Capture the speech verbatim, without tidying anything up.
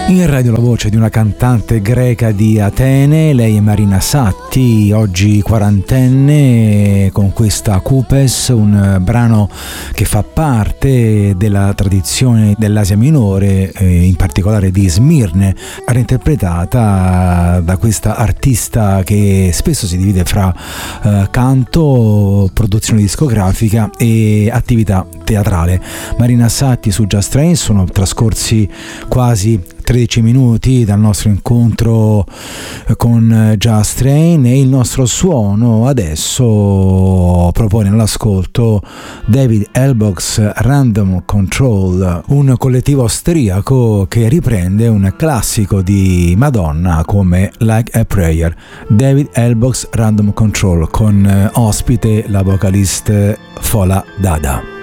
In radio la voce di una cantante greca di Atene, lei è Marina Satti, oggi quarantenne, con questa Koupes, un brano che fa parte della tradizione dell'Asia Minore, eh, in particolare di Smirne, reinterpretata da questa artista che spesso si divide fra eh, canto, produzione discografica e attività teatrale. Marina Satti su Just Train. Sono trascorsi quasi tredici minuti dal nostro incontro con Just Train e il nostro suono adesso propone all'ascolto David Ellbogg's Random Control, un collettivo austriaco che riprende un classico di Madonna come Like a Prayer. David Ellbogg's Random Control, con ospite la vocalista Fola Dada.